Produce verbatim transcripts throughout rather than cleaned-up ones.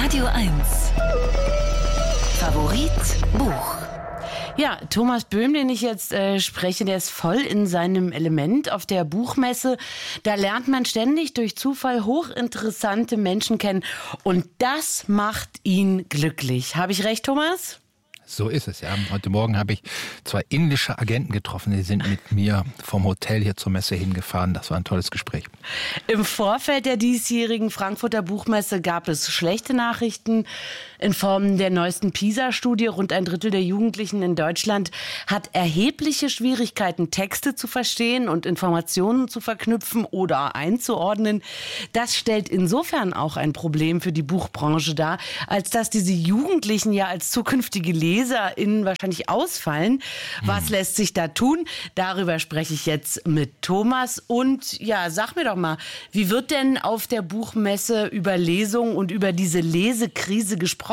Radio eins. Favorit Buch. Ja, Thomas Böhm, den ich jetzt äh, spreche, der ist voll in seinem Element auf der Buchmesse. Da lernt man ständig durch Zufall hochinteressante Menschen kennen. Und das macht ihn glücklich. Habe ich recht, Thomas? So ist es, ja. Heute Morgen habe ich zwei indische Agenten getroffen, die sind mit mir vom Hotel hier zur Messe hingefahren. Das war ein tolles Gespräch. Im Vorfeld der diesjährigen Frankfurter Buchmesse gab es schlechte Nachrichten in Form der neuesten PISA-Studie. Rund ein Drittel der Jugendlichen in Deutschland hat erhebliche Schwierigkeiten, Texte zu verstehen und Informationen zu verknüpfen oder einzuordnen. Das stellt insofern auch ein Problem für die Buchbranche dar, als dass diese Jugendlichen ja als zukünftige LeserInnen wahrscheinlich ausfallen. Was hm. lässt sich da tun? Darüber spreche ich jetzt mit Thomas. Und ja, sag mir doch mal, wie wird denn auf der Buchmesse über Lesung und über diese Lesekrise gesprochen?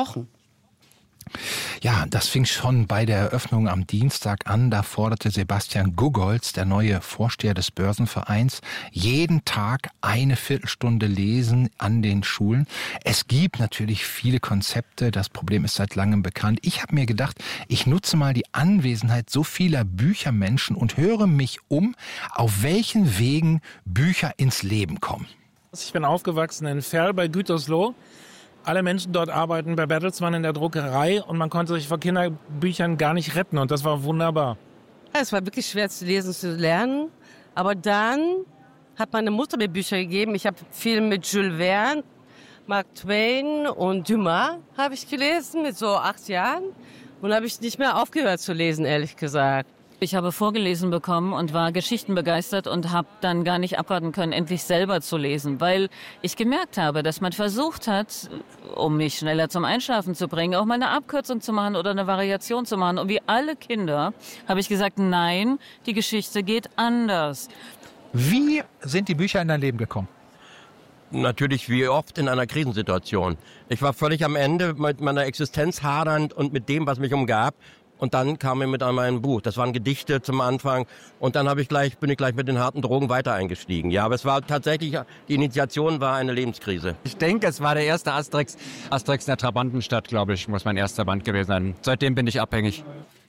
Ja, das fing schon bei der Eröffnung am Dienstag an. Da forderte Sebastian Gugolz, der neue Vorsteher des Börsenvereins, jeden Tag eine Viertelstunde Lesen an den Schulen. Es gibt natürlich viele Konzepte. Das Problem ist seit langem bekannt. Ich habe mir gedacht, ich nutze mal die Anwesenheit so vieler Büchermenschen und höre mich um, auf welchen Wegen Bücher ins Leben kommen. Ich bin aufgewachsen in Ferl bei Gütersloh. Alle Menschen dort arbeiten bei Bertelsmann in der Druckerei und man konnte sich vor Kinderbüchern gar nicht retten und das war wunderbar. Es war wirklich schwer zu lesen, zu lernen, aber dann hat meine Mutter mir Bücher gegeben. Ich habe viel mit Jules Verne, Mark Twain und Dumas habe ich gelesen mit so acht Jahren und habe ich nicht mehr aufgehört zu lesen, ehrlich gesagt. Ich habe vorgelesen bekommen und war geschichtenbegeistert und habe dann gar nicht abwarten können, endlich selber zu lesen, weil ich gemerkt habe, dass man versucht hat, um mich schneller zum Einschlafen zu bringen, auch mal eine Abkürzung zu machen oder eine Variation zu machen. Und wie alle Kinder habe ich gesagt, nein, die Geschichte geht anders. Wie sind die Bücher in dein Leben gekommen? Natürlich wie oft in einer Krisensituation. Ich war völlig am Ende mit meiner Existenz hadernd und mit dem, was mich umgab. Und dann kam er mit einem Buch. Das waren Gedichte zum Anfang. Und dann habe ich gleich, bin ich gleich mit den harten Drogen weiter eingestiegen. Ja, aber es war tatsächlich, die Initiation war eine Lebenskrise. Ich denke, es war der erste Asterix. Asterix in der Trabantenstadt, glaube ich, muss mein erster Band gewesen sein. Seitdem bin ich abhängig.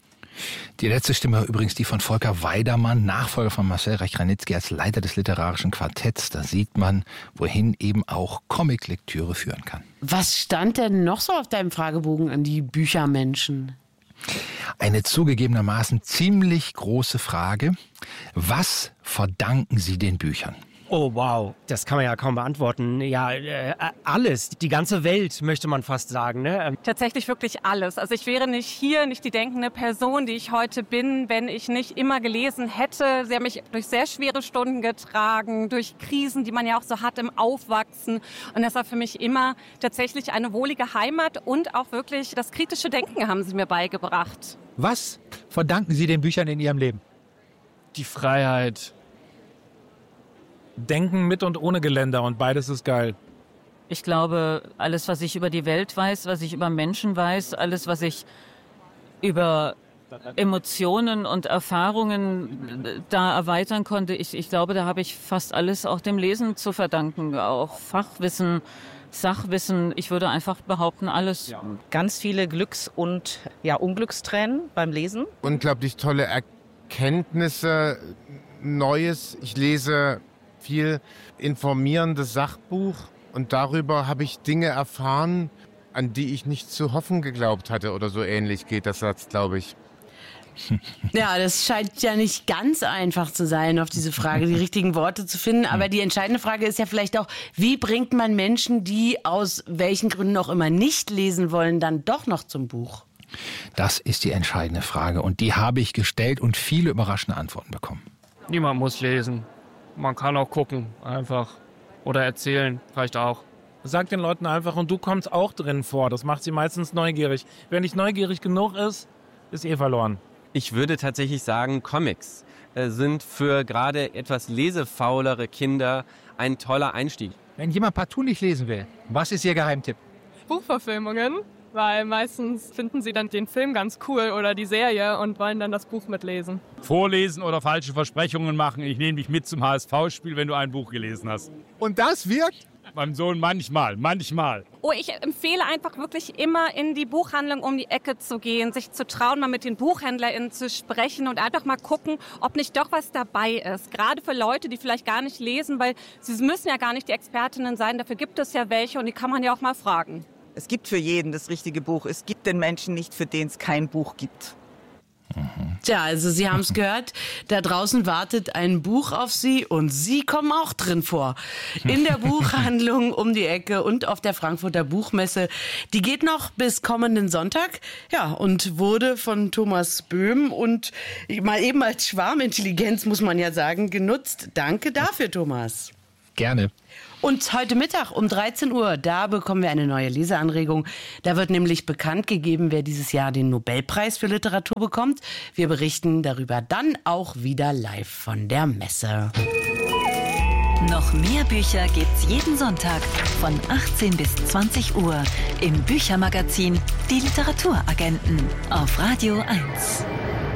Die letzte Stimme war übrigens die von Volker Weidermann, Nachfolger von Marcel Reich-Ranitzky als Leiter des literarischen Quartetts. Da sieht man, wohin eben auch Comic-Lektüre führen kann. Was stand denn noch so auf deinem Fragebogen an die Büchermenschen? Eine zugegebenermaßen ziemlich große Frage. Was verdanken Sie den Büchern? Oh wow, das kann man ja kaum beantworten. Ja, äh, alles, die ganze Welt möchte man fast sagen. Ne? Tatsächlich wirklich alles. Also ich wäre nicht hier, nicht die denkende Person, die ich heute bin, wenn ich nicht immer gelesen hätte. Sie haben mich durch sehr schwere Stunden getragen, durch Krisen, die man ja auch so hat im Aufwachsen. Und das war für mich immer tatsächlich eine wohlige Heimat und auch wirklich das kritische Denken haben sie mir beigebracht. Was verdanken Sie den Büchern in Ihrem Leben? Die Freiheit. Denken mit und ohne Geländer und beides ist geil. Ich glaube, alles, was ich über die Welt weiß, was ich über Menschen weiß, alles, was ich über Emotionen und Erfahrungen da erweitern konnte, ich, ich glaube, da habe ich fast alles auch dem Lesen zu verdanken. Auch Fachwissen, Sachwissen, ich würde einfach behaupten, alles. Ganz viele Glücks- und ja, Unglückstränen beim Lesen. Unglaublich tolle Erkenntnisse, Neues. Ich lese viel informierendes Sachbuch und darüber habe ich Dinge erfahren, an die ich nicht zu hoffen geglaubt hatte oder so ähnlich geht das Satz, glaube ich. Ja, das scheint ja nicht ganz einfach zu sein, auf diese Frage die richtigen Worte zu finden. Aber die entscheidende Frage ist ja vielleicht auch, wie bringt man Menschen, die aus welchen Gründen auch immer nicht lesen wollen, dann doch noch zum Buch? Das ist die entscheidende Frage und die habe ich gestellt und viele überraschende Antworten bekommen. Niemand muss lesen. Man kann auch gucken, einfach. Oder erzählen, reicht auch. Sag den Leuten einfach, und du kommst auch drin vor. Das macht sie meistens neugierig. Wer nicht neugierig genug ist, ist eh verloren. Ich würde tatsächlich sagen, Comics äh, sind für gerade etwas lesefaulere Kinder ein toller Einstieg. Wenn jemand partout nicht lesen will, was ist Ihr Geheimtipp? Buchverfilmungen, weil meistens finden sie dann den Film ganz cool oder die Serie und wollen dann das Buch mitlesen. Vorlesen oder falsche Versprechungen machen. Ich nehme dich mit zum H S V-Spiel, wenn du ein Buch gelesen hast. Und das wirkt? Meinem Sohn manchmal, manchmal. Oh, ich empfehle einfach wirklich immer in die Buchhandlung um die Ecke zu gehen, sich zu trauen, mal mit den BuchhändlerInnen zu sprechen und einfach mal gucken, ob nicht doch was dabei ist. Gerade für Leute, die vielleicht gar nicht lesen, weil sie müssen ja gar nicht die Expertinnen sein, dafür gibt es ja welche und die kann man ja auch mal fragen. Es gibt für jeden das richtige Buch. Es gibt den Menschen nicht, für den es kein Buch gibt. Tja, also Sie haben es gehört, da draußen wartet ein Buch auf Sie und Sie kommen auch drin vor. In der Buchhandlung um die Ecke und auf der Frankfurter Buchmesse. Die geht noch bis kommenden Sonntag, ja, und wurde von Thomas Böhm und mal eben als Schwarmintelligenz, muss man ja sagen, genutzt. Danke dafür, Thomas. Gerne. Und heute Mittag um dreizehn Uhr, da bekommen wir eine neue Leseanregung. Da wird nämlich bekannt gegeben, wer dieses Jahr den Nobelpreis für Literatur bekommt. Wir berichten darüber dann auch wieder live von der Messe. Noch mehr Bücher gibt's jeden Sonntag von achtzehn bis zwanzig Uhr im Büchermagazin Die Literaturagenten auf Radio eins.